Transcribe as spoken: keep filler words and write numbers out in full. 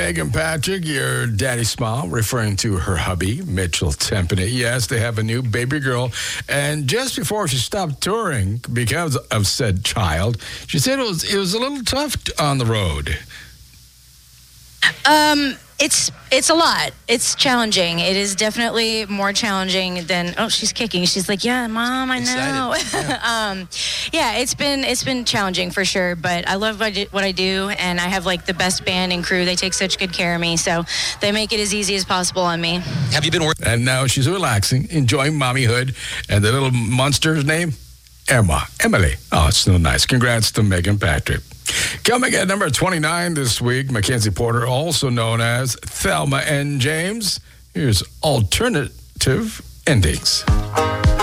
Megan Patrick, your daddy smile, referring to her hubby, Mitchell Tempany. Yes, they have a new baby girl. And just before she stopped touring because of said child, she said it was it was a little tough on the road. Um, it's it's a lot. It's challenging. It is definitely more challenging than. Oh, she's kicking. She's like, yeah, Mom, I know. Yeah. um, yeah, it's been it's been challenging for sure. But I love what I, do, what I do, and I have like the best band and crew. They take such good care of me, so they make it as easy as possible on me. Have you been working? And now she's relaxing, enjoying mommyhood, and the little monster's name, Emma, Emily. Oh, it's so nice. Congrats to Megan Patrick. Coming at number twenty-nine this week, Mackenzie Porter, also known as Thelma and James. Here's Alternative Endings.